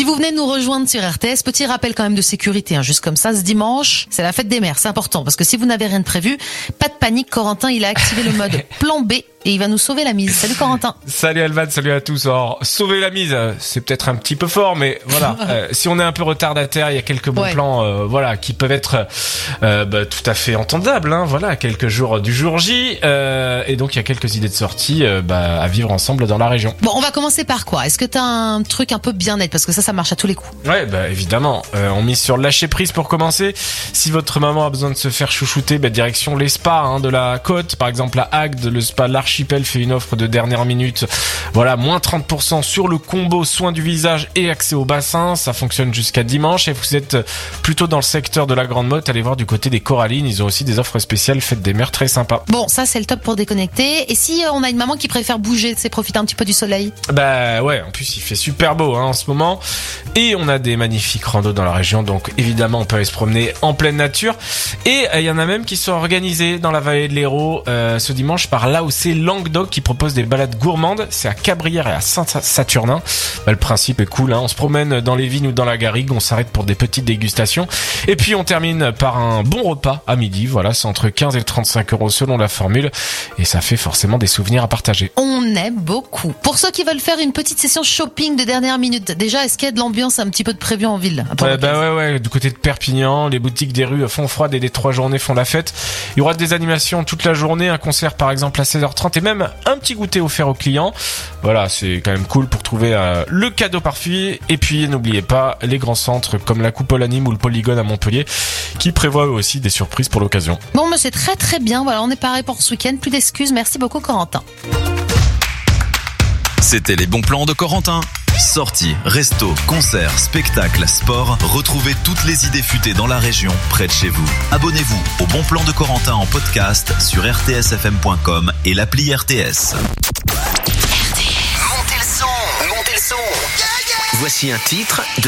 Si vous venez nous rejoindre sur RTS, petit rappel quand même de sécurité, juste comme ça, ce dimanche, c'est la fête des mères, c'est important, parce que si vous n'avez rien de prévu, pas de panique, Corentin, il a activé le mode plan B et il va nous sauver la mise. Salut Corentin. Salut Alvan, salut à tous. Alors, sauver la mise, c'est peut-être un petit peu fort, mais voilà, si on est un peu retardataire, il y a quelques bons plans, qui peuvent être tout à fait entendables, voilà, à quelques jours du jour J, et donc il y a quelques idées de sortie à vivre ensemble dans la région. Bon, on va commencer par quoi? Est-ce que t'as un truc un peu bien-être, parce que ça marche à tous les coups? Ouais, évidemment, on mise sur le lâcher prise pour commencer. Si votre maman a besoin de se faire chouchouter, direction les spas de la côte, par exemple à Agde, le spa L'Archipel fait une offre de dernière minute. Voilà, moins 30% sur le combo soins du visage et accès au bassin. Ça fonctionne jusqu'à dimanche. Et vous êtes plutôt dans le secteur de la Grande Motte, allez voir du côté des Corallines. Ils ont aussi des offres spéciales fête des mères très sympas. Bon, ça c'est le top pour déconnecter. Et si on a une maman qui préfère bouger, c'est profiter un petit peu du soleil? Ouais, en plus il fait super beau en ce moment. Et on a des magnifiques randos dans la région. Donc évidemment on peut aller se promener en pleine nature. Et il y en a même qui sont organisés dans la vallée de l'Hérault ce dimanche par là où c'est Languedoc qui propose des balades gourmandes. C'est à Cabrières et à Saint-Saturnin. Le principe est cool, on se promène dans les vignes ou dans la garrigue, on s'arrête pour des petites dégustations. Et puis on termine par un bon repas à midi. Voilà, c'est entre 15 et 35 € selon la formule. Et ça fait forcément des souvenirs à partager. On aime beaucoup. Pour ceux qui veulent faire une petite session shopping de dernière minute, déjà, est-ce qu'il y a de l'ambiance un petit peu de prévu en ville? Ouais, du côté de Perpignan, les boutiques des rues font froid et les 3 journées font la fête. Il y aura des animations toute la journée, un concert par exemple à 16h30 et même un petit goûter offert aux clients. Voilà, c'est quand même cool pour trouver le cadeau parfait. Et puis n'oubliez pas les grands centres comme la Coupole à Nîmes ou le Polygone à Montpellier qui prévoient eux aussi des surprises pour l'occasion. Bon, mais c'est très très bien. Voilà, on est paré pour ce week-end. Plus d'excuses. Merci beaucoup Corentin. C'était les bons plans de Corentin. Sorties, restos, concerts, spectacles, sport, retrouvez toutes les idées futées dans la région, près de chez vous. Abonnez-vous au Bon Plan de Corentin en podcast sur rtsfm.com et l'appli RTS. Montez le son. Voici un titre de